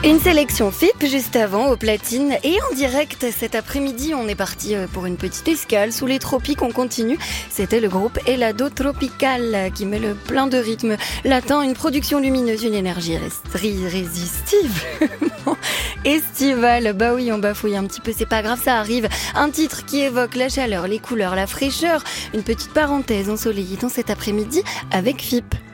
Une sélection FIP juste avant au platine et en direct cet après-midi. On est parti pour une petite escale sous les tropiques. On continue. C'était le groupe Helado Tropical qui met le plein de rythme latin, une production lumineuse, une énergie irrésistible. Estivale, bah oui, on bafouille un petit peu, c'est pas grave, ça arrive. Un titre qui évoque la chaleur, les couleurs, la fraîcheur. Une petite parenthèse ensoleillée dans cet après-midi avec FIP.